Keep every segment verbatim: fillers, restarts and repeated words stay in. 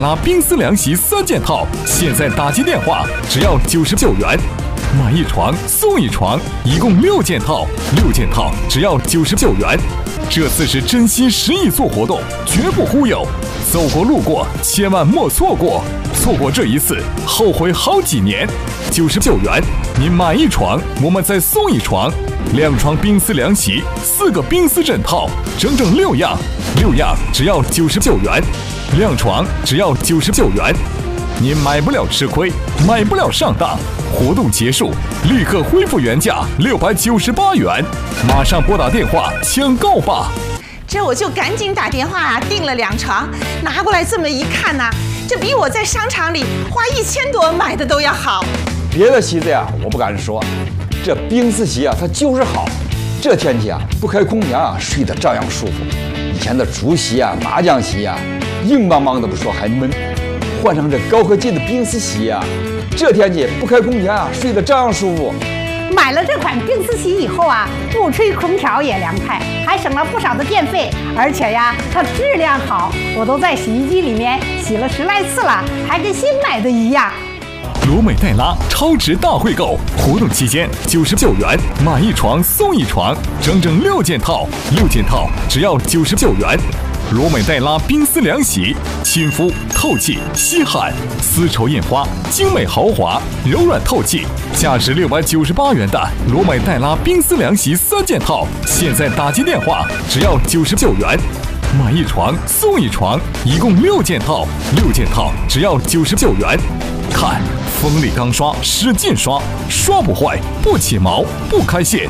拉冰丝凉席三件套，现在打击电话只要九十九元，买一床送一床，一共六件套，六件套只要九十九元。这次是真心实意做活动，绝不忽悠，走过路过千万莫错过，错过这一次后悔好几年。九十九元，您买一床，我们再送一床，两床冰丝凉席，四个冰丝枕套，整整六样，六样只要九十九元。两床只要九十九元，您买不了吃亏，买不了上当。活动结束，立刻恢复原价六百九十八元，马上拨打电话抢购吧。 这我就赶紧打电话啊，订了两床，拿过来这么一看呐、啊，这比我在商场里花一千多买的都要好。 别的席子呀，我不敢说，这冰丝席啊，它就是好。这天气啊，不开空调啊，睡得照样舒服。以前的竹席啊、麻将席啊，硬邦邦的不说还闷，换上这高科技的冰丝席啊，这天气不开空调啊，睡得照样舒服。 买了这款冰丝席以后啊，不吹空调也凉快，还省了不少的电费，而且呀，它质量好，我都在洗衣机里面洗了十来次了，还跟新买的一样。 罗美黛拉超值大汇购活动期间，九十九元买一床送一床，整整六件套，六件套只要九十九元。罗美黛拉冰丝凉席，亲肤透气吸汗，丝绸印花，精美豪华，柔软透气，价值六百九十八元的罗美黛拉冰丝凉席三件套，现在打击电话只要九十九元。买一床送一床，一共六件套，六件套只要九十九元。看，锋利钢刷，使劲刷，刷不坏，不起毛，不开线。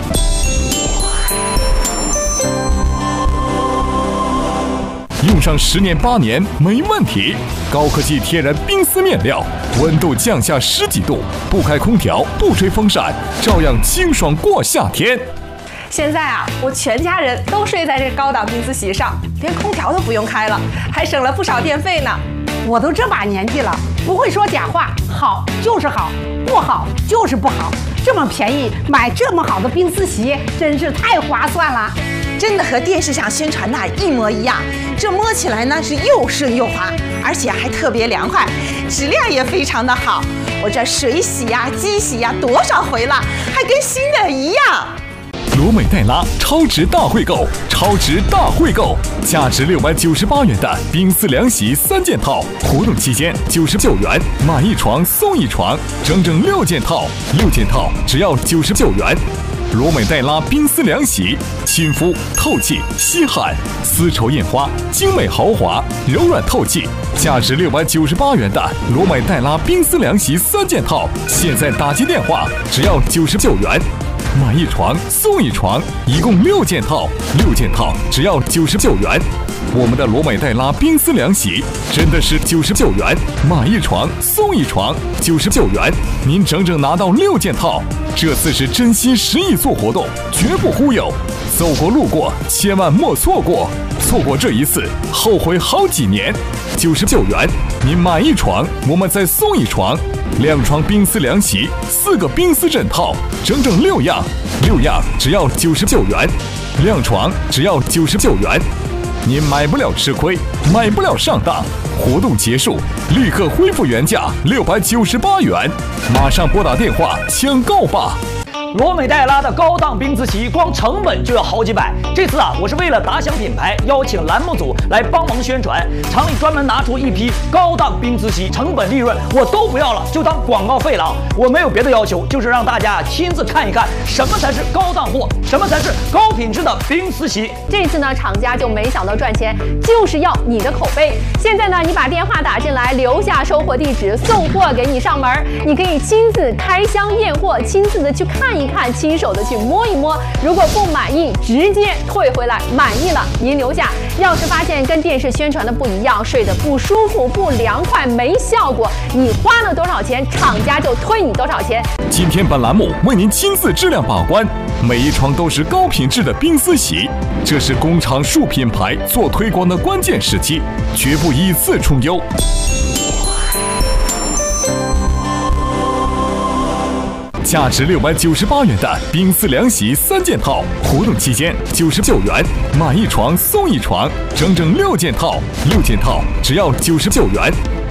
用上十年八年没问题，高科技天然冰丝面料，温度降下十几度，不开空调，不吹风扇，照样清爽过夏天。 现在啊，我全家人都睡在这高档冰丝席上，连空调都不用开了，还省了不少电费呢。 我都这把年纪了，不会说假话，好就是好，不好就是不好。这么便宜，买这么好的冰丝席，真是太划算了。 真的和电视上宣传的一模一样，这摸起来呢是又顺又滑，而且还特别凉快，质量也非常的好。我这水洗呀、机洗呀多少回了，还跟新的一样。 罗美黛拉超值大汇购，超值大汇购，价值六百九十八元的冰丝凉席三件套，活动期间九十九元买一床送一床，整整六件套，六件套只要九十九元。罗美黛拉冰丝凉席，亲肤透气吸汗，丝绸印花，精美豪华，柔软透气，价值六百九十八元的罗美黛拉冰丝凉席三件套，现在打击电话只要九十九元。买一床送一床，一共六件套，六件套只要九十九元。我们的罗美黛拉冰丝凉席真的是九十九元，买一床送一床，九十九元，您整整拿到六件套。这次是真心实意做活动，绝不忽悠，走过路过千万莫错过，错过这一次后悔好几年。九十九元，您买一床，我们再送一床。两床冰丝凉席，四个冰丝枕套，整整六样，六样只要九十九元，两床只要九十九元，您买不了吃亏，买不了上当。活动结束，立刻恢复原价六百九十八元，马上拨打电话抢购吧。 罗美黛拉的高档冰丝席，光成本就要好几百。这次啊，我是为了打响品牌，邀请栏目组来帮忙宣传。厂里专门拿出一批高档冰丝席，成本利润我都不要了，就当广告费了啊！我没有别的要求，就是让大家亲自看一看什么才是高档货，什么才是高品质的冰丝席。 这次呢，厂家就没想到赚钱，就是要你的口碑。现在呢，你把电话打进来，留下收货地址，送货给你上门，你可以亲自开箱验货，亲自的去看一。一看，亲手的去摸一摸，如果不满意，直接退回来；满意了，您留下。要是发现跟电视宣传的不一样，睡得不舒服、不凉快、没效果，你花了多少钱，厂家就退你多少钱。 今天本栏目为您亲自质量把关，每一床都是高品质的冰丝席，这是工厂树品牌做推广的关键时期，绝不以次充优。 价值六百九十八元的冰丝凉席三件套，活动期间九十九元，买一床送一床，整整六件套，六件套只要九十九元。